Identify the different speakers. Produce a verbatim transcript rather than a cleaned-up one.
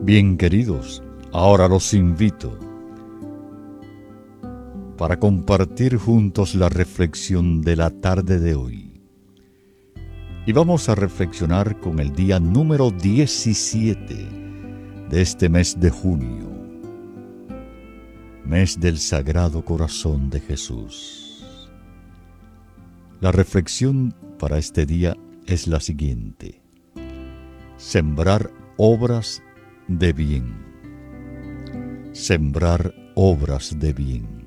Speaker 1: Bien, queridos, ahora los invito para compartir juntos la reflexión de la tarde de hoy. Y vamos a reflexionar con el día número diecisiete de este mes de junio, mes del Sagrado Corazón de Jesús. La reflexión para este día es la siguiente: sembrar obras de bien. Sembrar obras de bien.